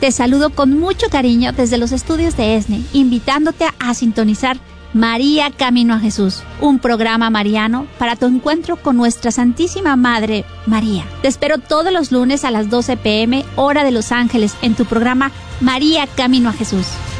Te saludo con mucho cariño desde los estudios de ESNE, invitándote a sintonizar María Camino a Jesús, un programa mariano para tu encuentro con nuestra Santísima Madre María. Te espero todos los lunes a las 12 p.m. hora de Los Ángeles en tu programa María Camino a Jesús.